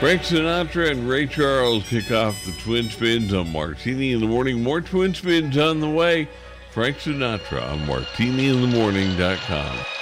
Frank Sinatra and Ray Charles kick off the Twin Spins on Martini in the Morning. More Twin Spins on the way. Frank Sinatra on MartiniInTheMorning.com.